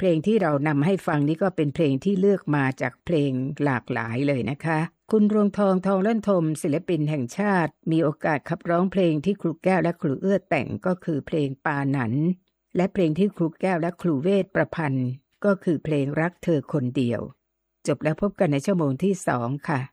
เพลงที่เรานำให้ฟังนี้ก็เป็นเพลงที่เลือกมาจากเพลงหลากหลายเลยนะคะคุณรวงทองทองลั่นทมศิลปินแห่งชาติมีโอกาสขับร้องเพลงที่ครูแก้วและครูเอื้อแต่งก็คือเพลงปาหนันและเพลงที่ครูแก้วและครูเวทประพันธ์ก็คือเพลงรักเธอคนเดียวจบแล้วพบกันในชั่วโมงที่2ค่ะ